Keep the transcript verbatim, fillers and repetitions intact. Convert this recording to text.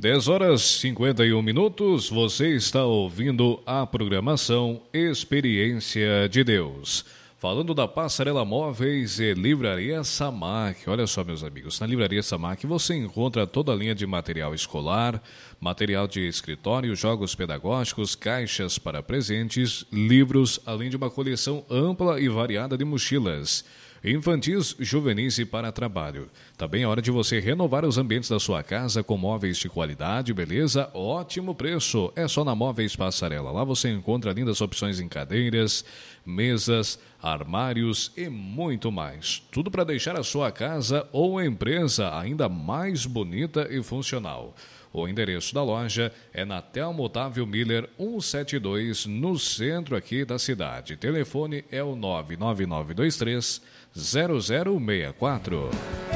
dez horas e cinquenta e um minutos, você está ouvindo a programação Experiência de Deus. Falando da Passarela Móveis e Livraria Samac. Olha só, meus amigos, na Livraria Samac você encontra toda a linha de material escolar, material de escritório, jogos pedagógicos, caixas para presentes, livros, além de uma coleção ampla e variada de mochilas infantis, juvenis e para trabalho. Também é hora de você renovar os ambientes da sua casa com móveis de qualidade, beleza, ótimo preço. É só na Móveis Passarela. Lá você encontra lindas opções em cadeiras, mesas, armários e muito mais. Tudo para deixar a sua casa ou empresa ainda mais bonita e funcional. O endereço da loja é na Telmo Otávio Miller cento e setenta e dois, no centro aqui da cidade. O telefone é o nove nove nove dois três zero zero seis quatro.